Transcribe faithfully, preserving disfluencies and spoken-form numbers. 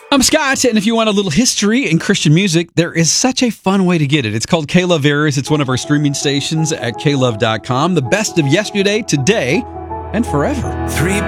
I'm Scott, and if you want a little history in Christian music, there is such a fun way to get it. It's called K-Love Eras. It's one of our streaming stations at K love dot com. The best of yesterday, today, and forever. Three